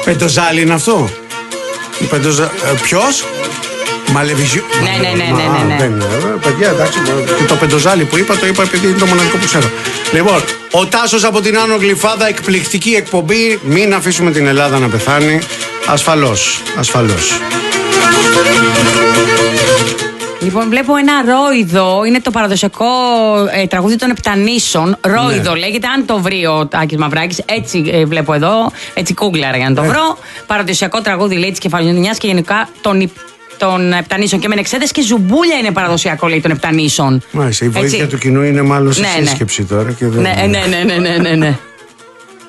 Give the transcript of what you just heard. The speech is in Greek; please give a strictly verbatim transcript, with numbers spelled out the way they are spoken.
Πεντοζάλι είναι αυτό. Πεντοζα... Ποιος? Μαλεβιζιού. Ναι, ναι, ναι, ναι, ναι, ναι. Δεν είναι, παιδιά, εντάξει. Και το πεντοζάλι που είπα, το είπα επειδή είναι το μοναδικό που ξέρω. Λοιπόν, ο Τάσος από την Άνω Γλυφάδα, εκπληκτική εκπομπή. Μην αφήσουμε την Ελλάδα να πεθάνει. Ασφαλώς, ασφαλώς. Λοιπόν, βλέπω ένα ρόιδο, είναι το παραδοσιακό ε, τραγούδι των Επτανήσων. Ρόιδο ναι. λέγεται, αν το βρει ο Άκης Μαυράκης, έτσι ε, βλέπω εδώ, έτσι κούγκλαρα για να το ε. βρω. Παραδοσιακό τραγούδι, λέει, της Κεφαλονιάς και γενικά των, των Επτανήσων. Και μενεξέδες και ζουμπούλια είναι παραδοσιακό, λέει, των Επτανήσων. Μάλιστα, η βοήθεια έτσι. Του κοινού είναι μάλλον σε ναι, σύσκεψη ναι. τώρα. Και δεν... ναι, ναι, ναι, ναι, ναι, ναι, ναι.